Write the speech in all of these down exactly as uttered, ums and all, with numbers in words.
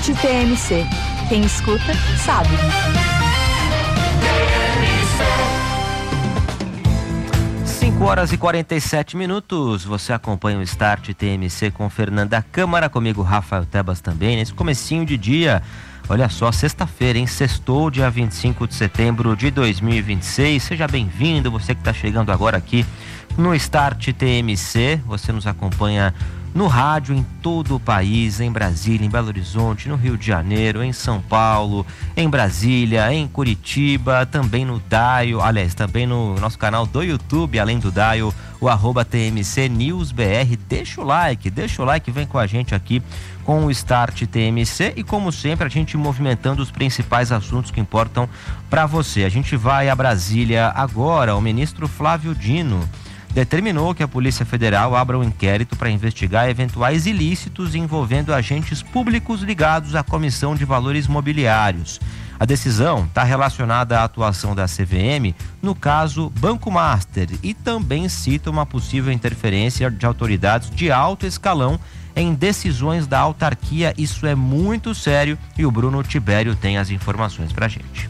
T M C. Quem escuta, sabe. cinco horas e quarenta e sete minutos, você acompanha o Start T M C com Fernanda Câmara, comigo Rafael Tebas também, nesse comecinho de dia. Olha só, sexta-feira, hein? Sextou, dia vinte e cinco de setembro de dois mil e vinte e seis. Seja bem-vindo, você que está chegando agora aqui no Start T M C. Você nos acompanha no rádio em todo o país, em Brasília, em Belo Horizonte, no Rio de Janeiro, em São Paulo, em Brasília, em Curitiba, também no Dial, aliás, também no nosso canal do YouTube, além do Dial, o arroba T M C News B R. Deixa o like, deixa o like, vem com a gente aqui com o Start T M C e, como sempre, a gente movimentando os principais assuntos que importam para você. A gente vai a Brasília agora. O ministro Flávio Dino determinou que a Polícia Federal abra um inquérito para investigar eventuais ilícitos envolvendo agentes públicos ligados à Comissão de Valores Mobiliários. A decisão está relacionada à atuação da C V M no caso Banco Master e também cita uma possível interferência de autoridades de alto escalão em decisões da autarquia. Isso é muito sério e o Bruno Tibério tem as informações para a gente.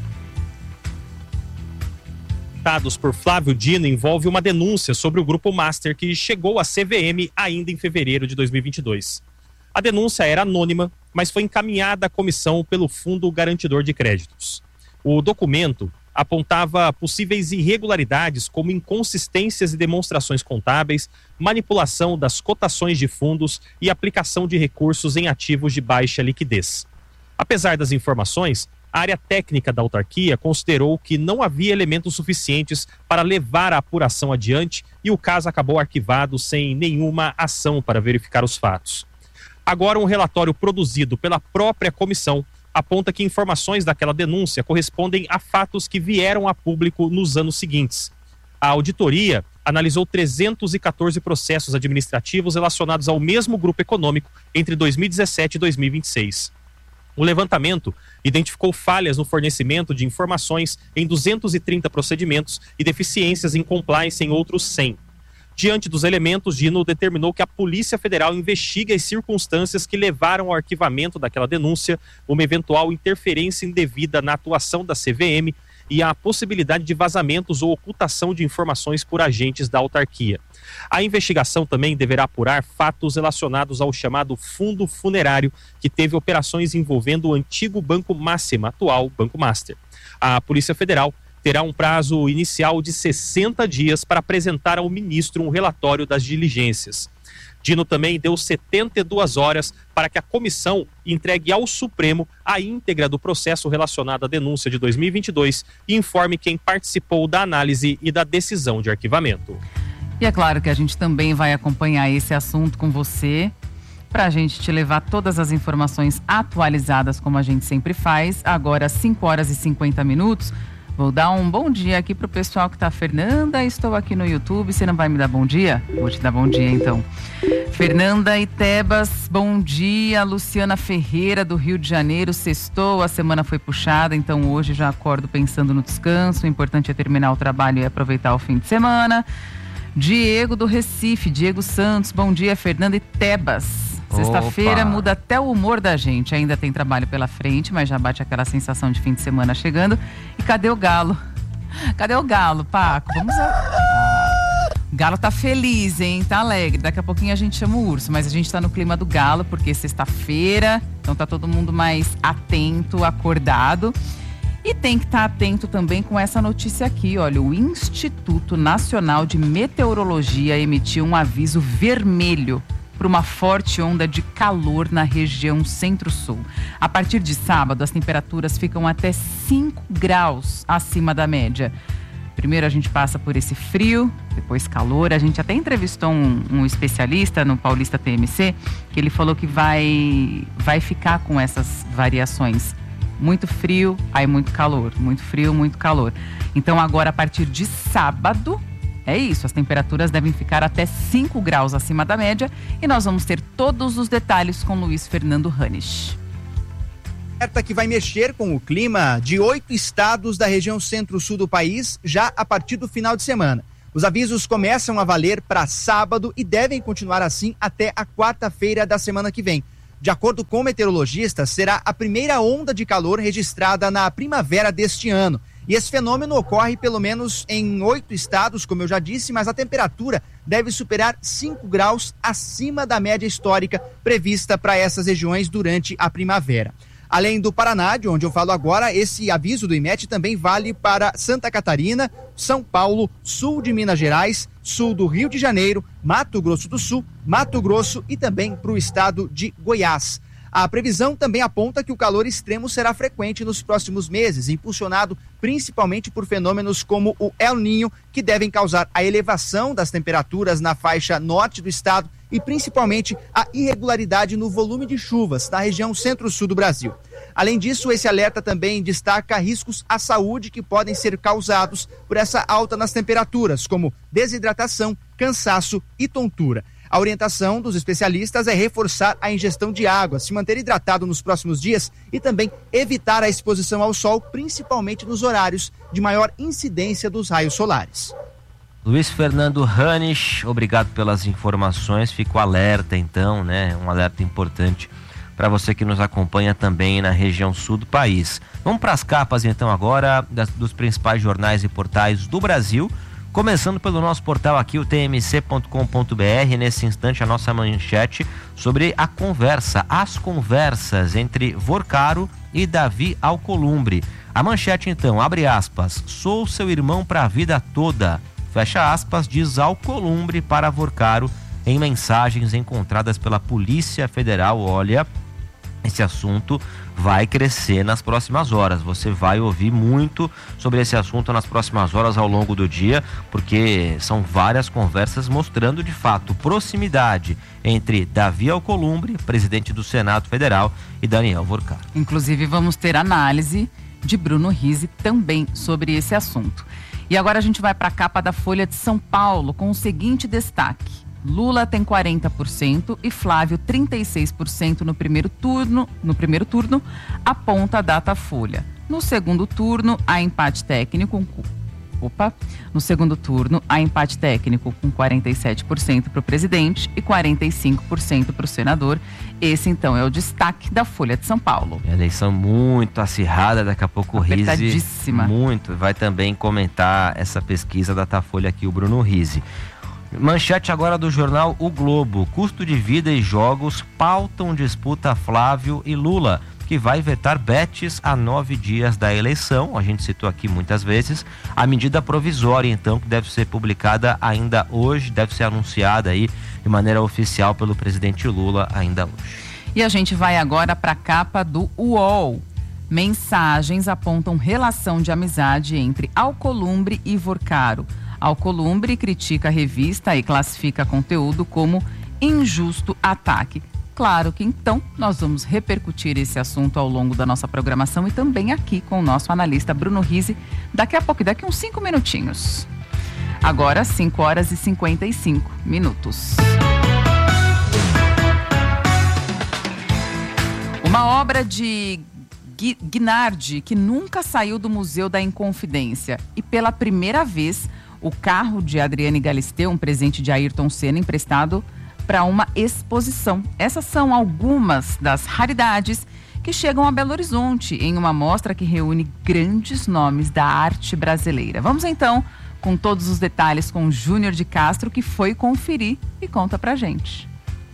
Dados por Flávio Dino envolve uma denúncia sobre o Grupo Master que chegou à C V M ainda em fevereiro de dois mil e vinte e dois. A denúncia era anônima, mas foi encaminhada à comissão pelo Fundo Garantidor de Créditos. O documento apontava possíveis irregularidades como inconsistências e demonstrações contábeis, manipulação das cotações de fundos e aplicação de recursos em ativos de baixa liquidez. Apesar das informações, a área técnica da autarquia considerou que não havia elementos suficientes para levar a apuração adiante e o caso acabou arquivado sem nenhuma ação para verificar os fatos. Agora, um relatório produzido pela própria comissão aponta que informações daquela denúncia correspondem a fatos que vieram a público nos anos seguintes. A auditoria analisou trezentos e quatorze processos administrativos relacionados ao mesmo grupo econômico entre dois mil e dezessete e dois mil e vinte e seis. O levantamento identificou falhas no fornecimento de informações em duzentos e trinta procedimentos e deficiências em compliance em outros cem. Diante dos elementos, Dino determinou que a Polícia Federal investigue as circunstâncias que levaram ao arquivamento daquela denúncia, uma eventual interferência indevida na atuação da C V M e a possibilidade de vazamentos ou ocultação de informações por agentes da autarquia. A investigação também deverá apurar fatos relacionados ao chamado Fundo Funerário, que teve operações envolvendo o antigo Banco Máxima, atual Banco Master. A Polícia Federal terá um prazo inicial de sessenta dias para apresentar ao ministro um relatório das diligências. Dino também deu setenta e duas horas para que a comissão entregue ao Supremo a íntegra do processo relacionado à denúncia de dois mil e vinte e dois e informe quem participou da análise e da decisão de arquivamento. E é claro que a gente também vai acompanhar esse assunto com você, para a gente te levar todas as informações atualizadas, como a gente sempre faz. Agora, cinco horas e cinquenta minutos. Vou dar um bom dia aqui pro pessoal que tá. Fernanda, estou aqui no YouTube, você não vai me dar bom dia? Vou te dar bom dia então. Fernanda e Tebas, bom dia. Luciana Ferreira, do Rio de Janeiro, sextou, a semana foi puxada, então hoje já acordo pensando no descanso, o importante é terminar o trabalho e aproveitar o fim de semana. Diego do Recife, Diego Santos, bom dia. Fernanda e Tebas. Sexta-feira muda até o humor da gente. Ainda tem trabalho pela frente, mas já bate aquela sensação de fim de semana chegando. E cadê o Galo? Cadê o Galo, Paco? Vamos a... O Galo tá feliz, hein? Tá alegre. Daqui a pouquinho a gente chama o Urso, mas a gente tá no clima do Galo, porque é sexta-feira, então tá todo mundo mais atento, acordado. E tem que estar atento também com essa notícia aqui, olha, o Instituto Nacional de Meteorologia emitiu um aviso vermelho para uma forte onda de calor na região centro-sul. A partir de sábado, as temperaturas ficam até cinco graus acima da média. Primeiro a gente passa por esse frio, depois calor. A gente até entrevistou um, um especialista no Paulista T M C, que ele falou que vai, vai ficar com essas variações. Muito frio, aí muito calor. Muito frio, muito calor. Então agora, a partir de sábado, é isso, as temperaturas devem ficar até cinco graus acima da média e nós vamos ter todos os detalhes com Luiz Fernando Hanisch. Que vai mexer com o clima de oito estados da região centro-sul do país já a partir do final de semana. Os avisos começam a valer para sábado e devem continuar assim até a quarta-feira da semana que vem. De acordo com meteorologistas, será a primeira onda de calor registrada na primavera deste ano. E esse fenômeno ocorre pelo menos em oito estados, como eu já disse, mas a temperatura deve superar cinco graus acima da média histórica prevista para essas regiões durante a primavera. Além do Paraná, de onde eu falo agora, esse aviso do IMET também vale para Santa Catarina, São Paulo, sul de Minas Gerais, sul do Rio de Janeiro, Mato Grosso do Sul, Mato Grosso e também para o estado de Goiás. A previsão também aponta que o calor extremo será frequente nos próximos meses, impulsionado principalmente por fenômenos como o El Niño, que devem causar a elevação das temperaturas na faixa norte do estado e principalmente a irregularidade no volume de chuvas na região centro-sul do Brasil. Além disso, esse alerta também destaca riscos à saúde que podem ser causados por essa alta nas temperaturas, como desidratação, cansaço e tontura. A orientação dos especialistas é reforçar a ingestão de água, se manter hidratado nos próximos dias e também evitar a exposição ao sol, principalmente nos horários de maior incidência dos raios solares. Luiz Fernando Hanisch, obrigado pelas informações. Fico alerta então, né? Um alerta importante para você que nos acompanha também na região sul do país. Vamos para as capas então agora das, dos principais jornais e portais do Brasil. Começando pelo nosso portal aqui, o t m c ponto com ponto b r, nesse instante a nossa manchete sobre a conversa, as conversas entre Vorcaro e Davi Alcolumbre. A manchete então, abre aspas, sou seu irmão para a vida toda, fecha aspas, diz Alcolumbre para Vorcaro em mensagens encontradas pela Polícia Federal. Olha, esse assunto vai crescer nas próximas horas. Você vai ouvir muito sobre esse assunto nas próximas horas ao longo do dia, porque são várias conversas mostrando de fato proximidade entre Davi Alcolumbre, presidente do Senado Federal, e Daniel Vorcaro. Inclusive vamos ter análise de Bruno Rizzi também sobre esse assunto. E agora a gente vai para a capa da Folha de São Paulo com o seguinte destaque: Lula tem quarenta por cento e Flávio trinta e seis por cento no primeiro turno, no primeiro turno, aponta a Datafolha. No segundo turno, há empate técnico com Opa, no segundo turno, há empate técnico com quarenta e sete por cento para o presidente e quarenta e cinco por cento para o senador. Esse, então, é o destaque da Folha de São Paulo. Eleição muito acirrada, daqui a pouco o Rizzi muito vai também comentar essa pesquisa da Datafolha aqui, o Bruno Rizzi. Manchete agora do jornal O Globo. Custo de vida e jogos pautam disputa Flávio e Lula, que vai vetar bets a nove dias da eleição. A gente citou aqui muitas vezes. A medida provisória, então, que deve ser publicada ainda hoje, deve ser anunciada aí de maneira oficial pelo presidente Lula ainda hoje. E a gente vai agora para a capa do U O L. Mensagens apontam relação de amizade entre Alcolumbre e Vorcaro. Alcolumbre critica a revista e classifica conteúdo como injusto ataque. Claro que então nós vamos repercutir esse assunto ao longo da nossa programação e também aqui com o nosso analista Bruno Rizzi daqui a pouco, daqui uns cinco minutinhos. Agora cinco horas e cinquenta e cinco minutos. Uma obra de Guinardi que nunca saiu do Museu da Inconfidência e pela primeira vez o carro de Adriane Galisteu, um presente de Ayrton Senna emprestado para uma exposição. Essas são algumas das raridades que chegam a Belo Horizonte em uma mostra que reúne grandes nomes da arte brasileira. Vamos então com todos os detalhes com o Júnior de Castro, que foi conferir e conta pra gente.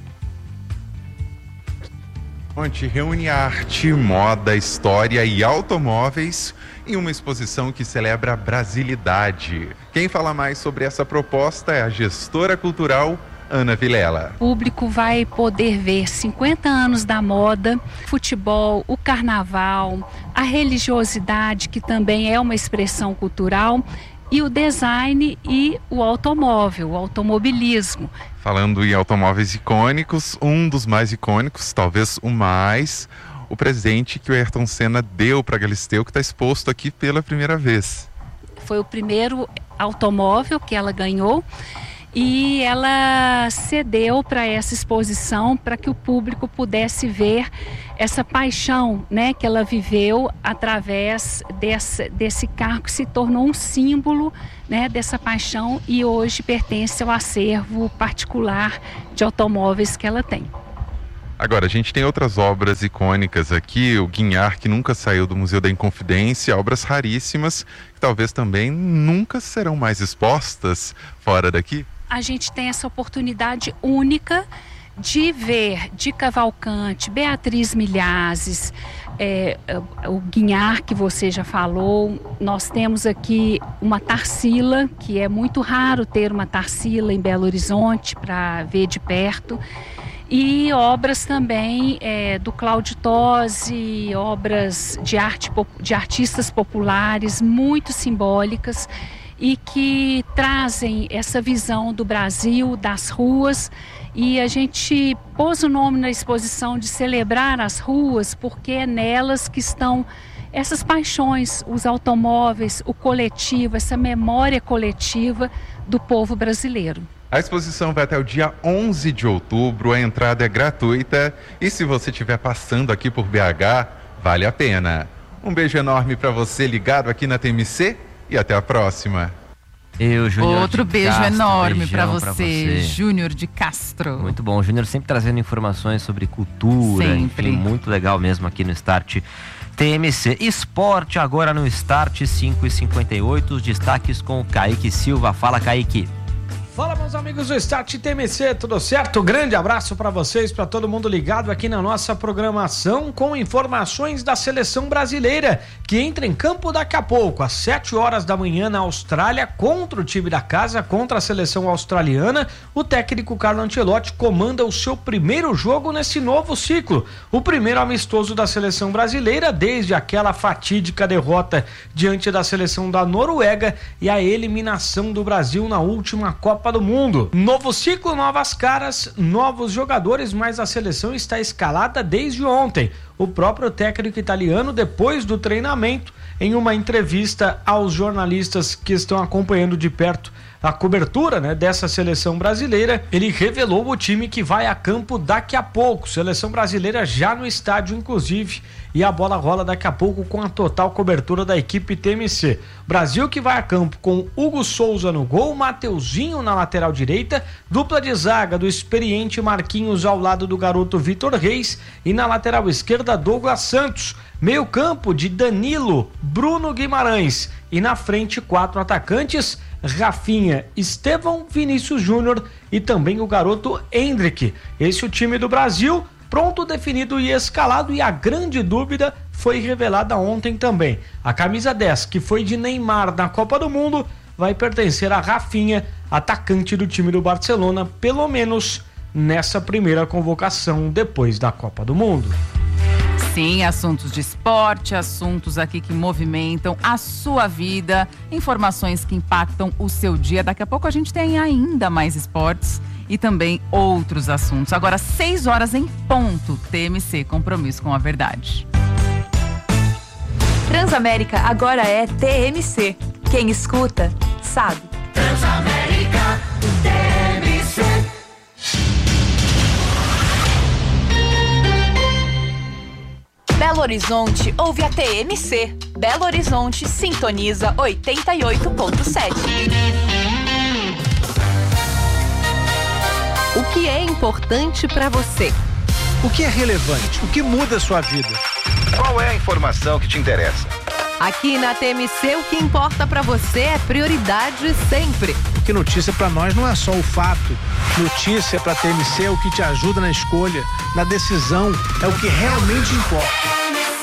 Onde reúne arte, moda, história e automóveis em uma exposição que celebra a brasilidade. Quem fala mais sobre essa proposta é a gestora cultural Ana Vilela. O público vai poder ver cinquenta anos da moda, futebol, o carnaval, a religiosidade, que também é uma expressão cultural, e o design e o automóvel, o automobilismo. Falando em automóveis icônicos, um dos mais icônicos, talvez o mais, o presente que o Ayrton Senna deu para Galisteu, que está exposto aqui pela primeira vez. Foi o primeiro automóvel que ela ganhou e ela cedeu para essa exposição para que o público pudesse ver essa paixão, né, que ela viveu através desse, desse carro que se tornou um símbolo, né, dessa paixão e hoje pertence ao acervo particular de automóveis que ela tem. Agora, a gente tem outras obras icônicas aqui, o Guinhar, que nunca saiu do Museu da Inconfidência, obras raríssimas, que talvez também nunca serão mais expostas fora daqui. A gente tem essa oportunidade única de ver de Cavalcante, Beatriz Milhazes, é, o Guinhar que você já falou. Nós temos aqui uma Tarsila, que é muito raro ter uma Tarsila em Belo Horizonte para ver de perto. E obras também é, do Cláudio Tosi, obras de, arte, de artistas populares muito simbólicas e que trazem essa visão do Brasil, das ruas. E a gente pôs o nome na exposição de celebrar as ruas, porque é nelas que estão essas paixões, os automóveis, o coletivo, essa memória coletiva do povo brasileiro. A exposição vai até o dia onze de outubro, a entrada é gratuita e se você estiver passando aqui por B H, vale a pena. Um beijo enorme para você ligado aqui na T M C e até a próxima. Eu, Júnior Outro de beijo Castro, enorme para beijão você, pra você. Júnior de Castro. Muito bom, Júnior sempre trazendo informações sobre cultura, Sempre. enfim, muito legal mesmo aqui no Start T M C. Esporte agora no Start cinco e cinquenta e oito, os destaques com o Kaique Silva. Fala, Kaique. Fala, meus amigos do Start T M C, tudo certo? Grande abraço para vocês, para todo mundo ligado aqui na nossa programação com informações da seleção brasileira, que entra em campo daqui a pouco, às sete horas da manhã na Austrália, contra o time da casa, contra a seleção australiana. O técnico Carlo Ancelotti comanda o seu primeiro jogo nesse novo ciclo, o primeiro amistoso da seleção brasileira desde aquela fatídica derrota diante da seleção da Noruega e a eliminação do Brasil na última Copa do Mundo. Novo ciclo, novas caras, novos jogadores, mas a seleção está escalada desde ontem. O próprio técnico italiano, depois do treinamento, em uma entrevista aos jornalistas que estão acompanhando de perto a cobertura, né, dessa seleção brasileira, ele revelou o time que vai a campo daqui a pouco. Seleção brasileira já no estádio, inclusive, e a bola rola daqui a pouco com a total cobertura da equipe T M C. Brasil que vai a campo com Hugo Souza no gol, Mateuzinho na lateral direita, dupla de zaga do experiente Marquinhos ao lado do garoto Vitor Reis e na lateral esquerda Douglas Santos. Meio campo de Danilo, Bruno Guimarães e na frente quatro atacantes, Rafinha, Estevão, Vinícius Júnior e também o garoto Hendrick. Esse é o time do Brasil, pronto, definido e escalado, e a grande dúvida foi revelada ontem também. A camisa dez, que foi de Neymar na Copa do Mundo, vai pertencer a Rafinha, atacante do time do Barcelona, pelo menos nessa primeira convocação depois da Copa do Mundo. Sim, assuntos de esporte, assuntos aqui que movimentam a sua vida, informações que impactam o seu dia. Daqui a pouco a gente tem ainda mais esportes e também outros assuntos. Agora, seis horas em ponto, T M C, compromisso com a verdade. Transamérica agora é T M C. Quem escuta, sabe. Transamérica, T M C. Belo Horizonte ouve a T M C. Belo Horizonte sintoniza oitenta e oito ponto sete. O que é importante para você? O que é relevante? O que muda a sua vida? Qual é a informação que te interessa? Aqui na T M C, o que importa para você é prioridade sempre. Porque notícia para nós não é só o fato. Notícia para T M C é o que te ajuda na escolha, na decisão, é o que realmente importa.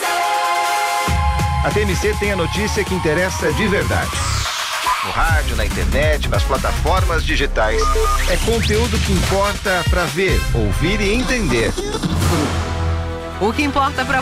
A T M C tem a notícia que interessa de verdade. No rádio, na internet, nas plataformas digitais. É conteúdo que importa para ver, ouvir e entender. O que importa para